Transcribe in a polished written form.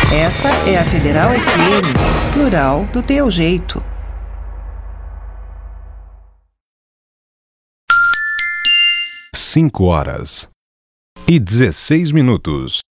Essa é a Federal FM, plural do teu jeito. 5 horas e 16 minutos.